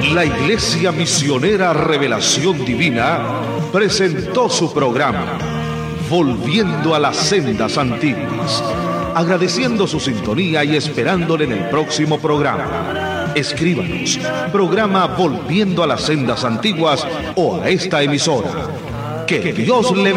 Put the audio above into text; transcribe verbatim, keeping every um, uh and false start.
La Iglesia Misionera Revelación Divina presentó su programa Volviendo a las Sendas Antiguas, agradeciendo su sintonía y esperándole en el próximo programa. Escríbanos, programa Volviendo a las Sendas Antiguas o a esta emisora. Que Dios le bendiga.